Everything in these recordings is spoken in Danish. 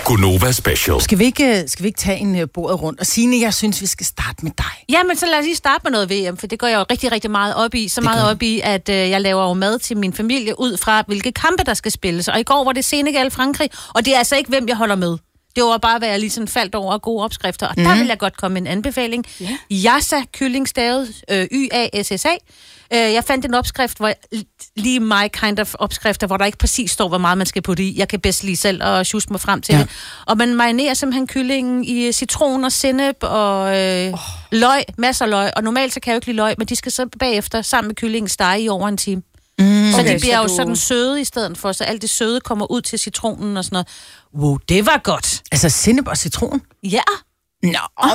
Gonova Special. Skal vi ikke tage en bordet rundt? Og Signe, jeg synes, vi skal starte med dig. Ja, men så lad os lige starte med noget VM, for det går jeg jo rigtig, rigtig meget op i. Så meget op i, at jeg laver jo mad til min familie ud fra, hvilke kampe, der skal spilles. Og i går var det Senegal-Frankrig, og det er altså ikke, hvem jeg holder med. Det var bare, hvad jeg lige sådan faldt over gode opskrifter. Og der vil jeg godt komme med en anbefaling. Yassa kylling stavet, Y-A-S-S-A. Jeg fandt en opskrift, hvor lige my kind of opskrifter, hvor der ikke præcis står, hvor meget man skal putte i. Jeg kan bedst lige selv og sjuske mig frem til det. Og man marinerer simpelthen kyllingen i citron og sennep og løg, masser af løg. Og normalt så kan jeg jo ikke lide løg, men de skal så bagefter sammen med kyllingen stege i over en time. Så de bliver jo sådan søde i stedet for, så alt det søde kommer ud til citronen og sådan noget. Wow, det var godt. Altså sennep og citron? Ja. Nå,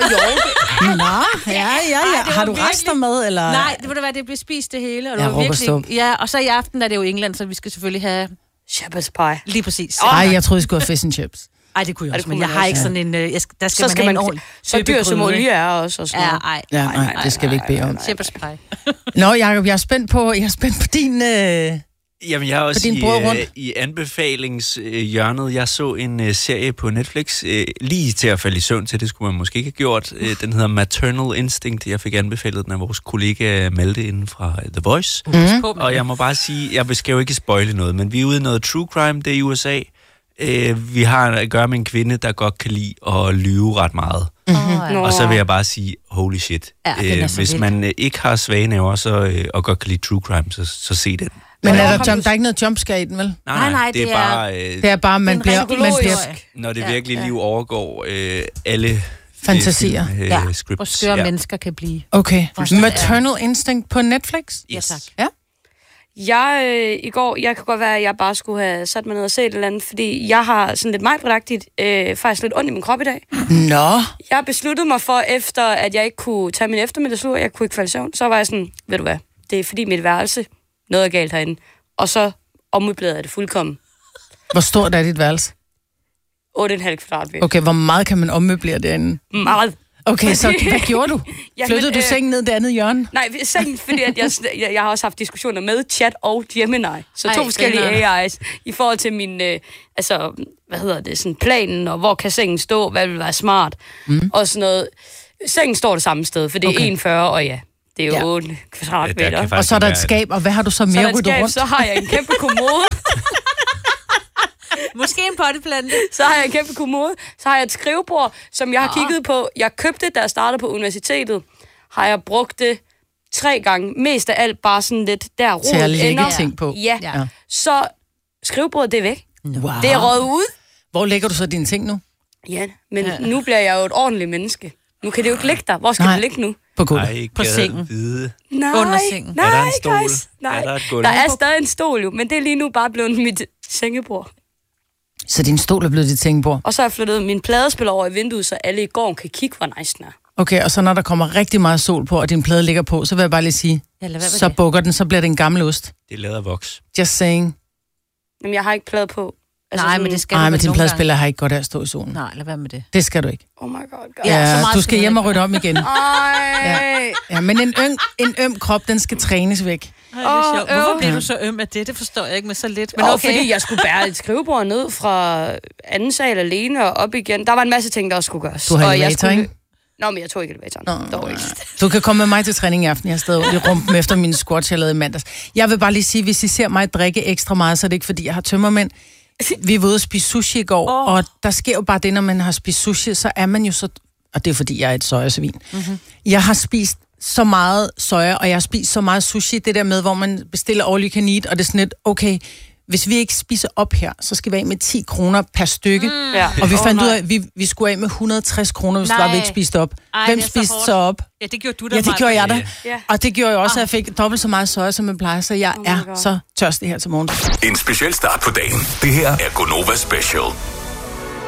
ja. Har du rester med, eller? Nej, det må da være, det bliver spist det hele. Og jeg det virkelig, ja, og så i aften er det jo England, så vi skal selvfølgelig have shepherd's pie. Lige præcis. Ej, jeg troede, I skulle have fish and chips. Ej, det kunne jeg også, men jeg har ikke sådan en... der skal så skal man ordentligt. Så dyr som olie er også. Og sådan nej, det skal vi ikke bede om. Shepherd's pie. Nå, Jacob, jeg er spændt på din... Jamen, jeg har også i anbefalingshjørnet, jeg så en serie på Netflix, lige til at falde i søvn til, det skulle man måske ikke have gjort. Den hedder Maternal Instinct. Jeg fik anbefalet den af vores kollega Malte inden fra The Voice. Og jeg må bare sige, jeg skal jo ikke spoile noget, men vi er ude i noget true crime, det er i USA. Vi har at gøre med en kvinde, der godt kan lide at lyve ret meget. Og så vil jeg bare sige, holy shit. Hvis man ikke har svage næver og godt kan lide true crime, så se den. Men der er ikke noget jumpscare i den, vel? Nej, det er bare, man bliver... Når det virkelig liv overgår alle... Fantasier. Scripts. Hvor skøre mennesker kan blive. Okay. Maternal Instinct på Netflix? Yes. Ja. I går, jeg kan godt være, at jeg bare skulle have sat mig ned og set et eller andet, fordi jeg har sådan lidt majbredagtigt, faktisk lidt ondt i min krop i dag. Nå. Jeg besluttede mig for, efter at jeg ikke kunne tage min eftermiddagslur, jeg kunne ikke falde i søvn, så var jeg sådan, ved du hvad, det er fordi mit værelse, noget er galt herinde. Og så ommøblerede jeg det fuldkommen. Hvor stort er dit værelse? 8,5 kvadratmeter. Okay, hvor meget kan man ommøblere derinde? Meget. Okay, så hvad gjorde du? Flyttede du sengen ned det andet hjørne? Nej, sengen, fordi at jeg har også haft diskussioner med Chat og Gemini. Så to forskellige AI's i forhold til min, sådan planen, og hvor kan sengen stå, hvad vil være smart, og sådan noget. Sengen står det samme sted, for det er 41, og ja, det er jo 8 kvadratmeter. Og så er der et skab, og hvad har du så mere ryddet rundt? Så har jeg en kæmpe kommode. Måske en potteplante. Så har jeg en kæmpe kommode. Så har jeg et skrivebord, som jeg har kigget på. Jeg købte, da jeg startede på universitetet. Har jeg brugt det 3 gange. Mest af alt bare sådan lidt der rodet til at lægge ting på. Ja. Så skrivebordet, det er væk. Wow. Det er røget ud. Hvor lægger du så dine ting nu? Ja, men nu bliver jeg jo et ordentligt menneske. Nu kan det jo ikke ligge der. Hvor skal det ligge nu? På gulvet. På sengen. Nej, under sengen. Nej, er der en stol? Nej. Er der et gulv? Der er stadig en stol jo, men det er lige nu bare blevet mit sengebord. Så din stol er blevet dit sengebord? Og så har jeg flyttet min pladespil over i vinduet, så alle i gården kan kigge, hvor nice den er. Okay, og så når der kommer rigtig meget sol på, og din plade ligger på, så vil jeg bare lige sige, så bukker den, så bliver det en gammel ost. Det er lavet af voks. Just saying. Jamen, jeg har ikke plade på. Altså, nej, men det skal nej, men din pladespiller har ikke godt af at stå i solen. Nej, lad være med det. Det skal du ikke. Oh my god. Ja, du skal hjem og rydde om igen. Ej. Ja, men en øm krop, den skal trænes væk. Hvorfor bliver du så øm af det? Det forstår jeg ikke med så lidt. Men fordi jeg skulle bære et skrivebord ned fra anden sal alene og op igen. Der var en masse ting, der også skulle gøres. Du har elevator, ikke? Nå, men jeg tog ikke elevatoren. Du kan komme med mig til træning i aften. Jeg har stadig i rumpen efter mine squats, jeg lavede i mandags. Jeg vil bare lige sige, hvis I ser mig drikke ekstra meget, så er det ikke, fordi jeg har tømmermænd. Vi var ude at spise sushi i går, og der sker jo bare det, når man har spist sushi, så er man jo så... Og det er, fordi jeg er et sojasvin. Jeg har spist så meget soja, og jeg har spist så meget sushi. Det der med, hvor man bestiller all you can eat, og det er sådan lidt, okay, hvis vi ikke spiser op her, så skal vi af med 10 kroner per stykke. Og vi fandt ud af, at vi skulle af med 160 kroner, hvis vi ikke spiste op. Hvem spiste så op? Ja, det gjorde du da. Ja, det gjorde jeg da. Og det gjorde jeg også, at jeg fik dobbelt så meget soja, som jeg plejer, så jeg er så tørstig her til morgen. En speciel start på dagen. Det her er Gonova Special.